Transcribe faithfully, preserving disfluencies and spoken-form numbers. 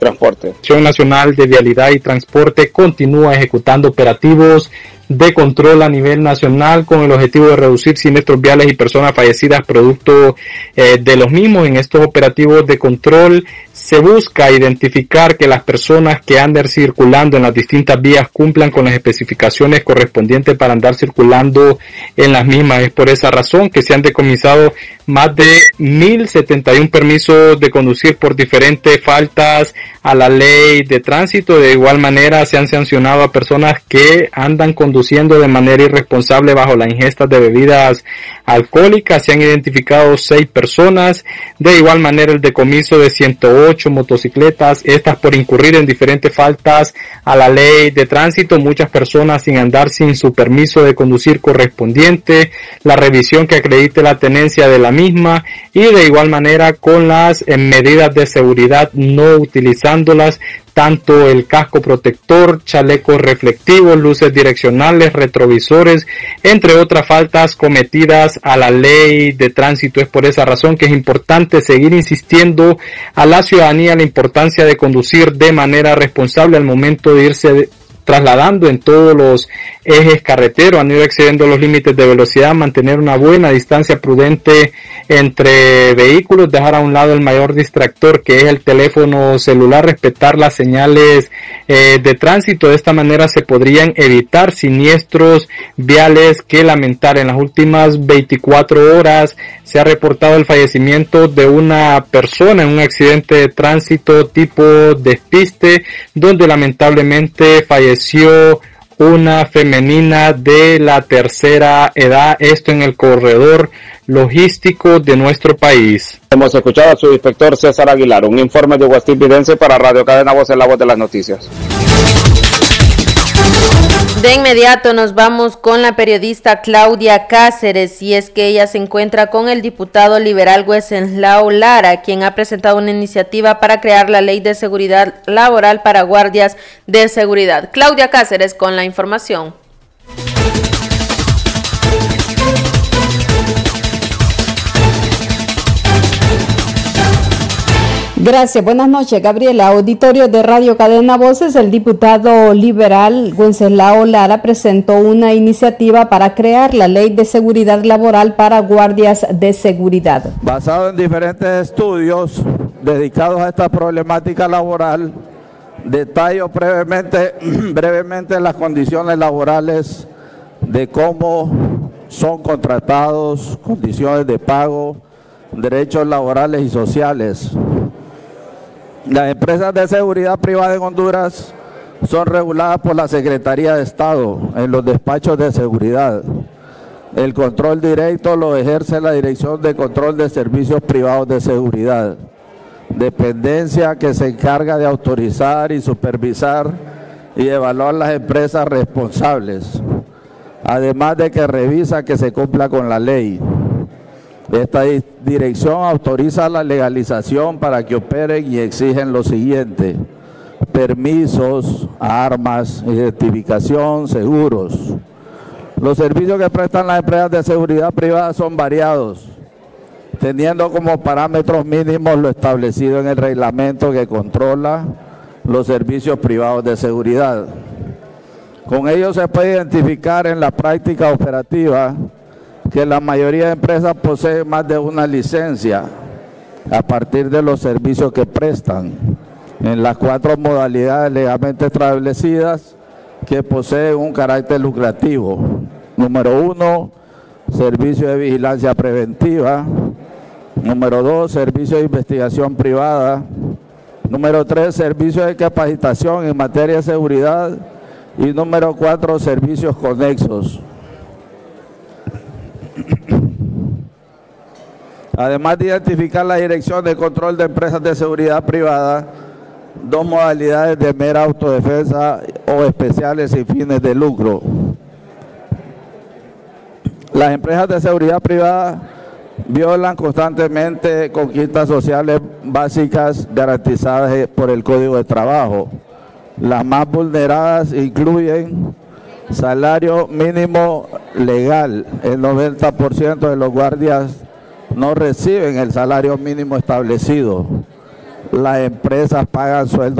Transporte. La Dirección Nacional de Vialidad y Transporte continúa ejecutando operativos de control a nivel nacional con el objetivo de reducir siniestros viales y personas fallecidas producto eh, de los mismos. En estos operativos de control se busca identificar que las personas que anden circulando en las distintas vías cumplan con las especificaciones correspondientes para andar circulando en las mismas. Es por esa razón que se han decomisado más de mil setenta y uno permisos de conducir por diferentes faltas a la ley de tránsito. De igual manera se han sancionado a personas que andan conduciendo de manera irresponsable bajo la ingesta de bebidas alcohólicas. Se han identificado seis personas. De igual manera el decomiso de ciento ocho motocicletas, estas por incurrir en diferentes faltas a la ley de tránsito, muchas personas sin andar sin su permiso de conducir correspondiente, la revisión que acredite la tenencia de la misma y de igual manera con las eh, medidas de seguridad no utilizándolas, tanto el casco protector, chalecos reflectivos, luces direccionales, retrovisores, entre otras faltas cometidas a la ley de tránsito. Es por esa razón que es importante seguir insistiendo a la ciudadanía la importancia de conducir de manera responsable al momento de irse de, trasladando en todos los ejes carreteros, han ido excediendo los límites de velocidad, mantener una buena distancia prudente entre vehículos, dejar a un lado el mayor distractor que es el teléfono celular, respetar las señales eh, de tránsito. De esta manera se podrían evitar siniestros viales que lamentar. En las últimas veinticuatro horas se ha reportado el fallecimiento de una persona en un accidente de tránsito tipo despiste, donde lamentablemente falleció una femenina de la tercera edad, esto en el corredor logístico de nuestro país. Hemos escuchado a su inspector César Aguilar, un informe de Guastín Videncia para Radio Cadena Voz, en la voz de las noticias. De inmediato nos vamos con la periodista Claudia Cáceres, y es que ella se encuentra con el diputado liberal Wenceslao Lara, quien ha presentado una iniciativa para crear la ley de seguridad laboral para guardias de seguridad. Claudia Cáceres con la información. Gracias, buenas noches, Gabriela. Auditorio de Radio Cadena Voces, el diputado liberal Wenceslao Lara presentó una iniciativa para crear la ley de seguridad laboral para guardias de seguridad. Basado en diferentes estudios dedicados a esta problemática laboral, detallo brevemente, brevemente las condiciones laborales de cómo son contratados, condiciones de pago, derechos laborales y sociales. Las empresas de seguridad privada en Honduras son reguladas por la Secretaría de Estado en los despachos de seguridad. El control directo lo ejerce la Dirección de Control de Servicios Privados de Seguridad, dependencia que se encarga de autorizar y supervisar y evaluar las empresas responsables, además de que revisa que se cumpla con la ley. Esta dirección autoriza la legalización para que operen y exigen lo siguiente: permisos, armas, identificación, seguros. Los servicios que prestan las empresas de seguridad privada son variados, teniendo como parámetros mínimos lo establecido en el reglamento que controla los servicios privados de seguridad. Con ello se puede identificar en la práctica operativa que la mayoría de empresas poseen más de una licencia a partir de los servicios que prestan en las cuatro modalidades legalmente establecidas que poseen un carácter lucrativo. Número uno, servicio de vigilancia preventiva. Número dos, servicio de investigación privada. Número tres, servicio de capacitación en materia de seguridad. Y número cuatro, servicios conexos. Además de identificar la Dirección de Control de Empresas de Seguridad Privada, dos modalidades de mera autodefensa o especiales sin fines de lucro. Las empresas de seguridad privada violan constantemente conquistas sociales básicas garantizadas por el Código de Trabajo. Las más vulneradas incluyen salario mínimo legal. El noventa por ciento de los guardias no reciben el salario mínimo establecido. las empresas pagan sueldos